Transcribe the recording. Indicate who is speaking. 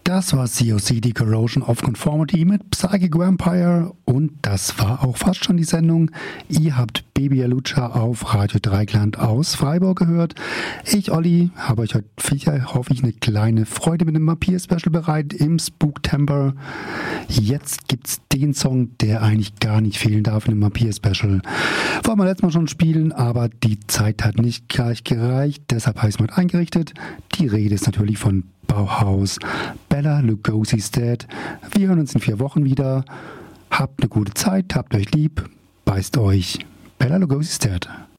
Speaker 1: Das war COC, die Corrosion of Conformity mit Psychic Vampire, und das war auch fast schon die Sendung. Ihr habt Baby Alucha auf Radio Dreikland aus Freiburg gehört. Ich, Olli, habe euch heute, hoffe ich, eine kleine Freude mit dem Vampir-Special bereit im Spooktember. Jetzt gibt's den Song, der eigentlich gar nicht fehlen darf in dem Vampir-Special. Wollen wir letztes Mal schon spielen, aber die Zeit hat nicht gleich gereicht, deshalb habe ich es mal eingerichtet. Die Rede ist natürlich von Bauhaus, Bela Lugosi's Dead. Wir hören uns in 4 Wochen wieder. Habt eine gute Zeit, habt euch lieb, beißt euch. Bela Lugosi's Dead.